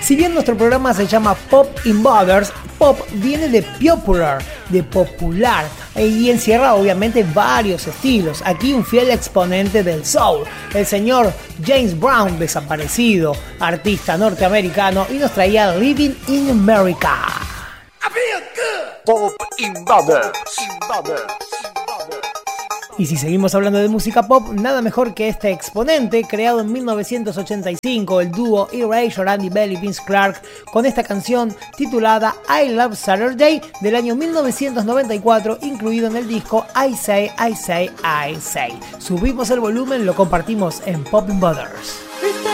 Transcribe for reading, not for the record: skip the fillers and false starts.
Si bien nuestro programa se llama Pop Invaders, pop viene de popular, de popular, y encierra obviamente varios estilos. Aquí un fiel exponente del soul, el señor James Brown, desaparecido, artista norteamericano, y nos traía Living in America. Pop Invaders. Y si seguimos hablando de música pop, nada mejor que este exponente, creado en 1985, el dúo Erasure, Andy Bell y Vince Clarke, con esta canción titulada I Love Saturday del año 1994, incluido en el disco I Say, I Say, I Say. Subimos el volumen, lo compartimos en Pop Invaders.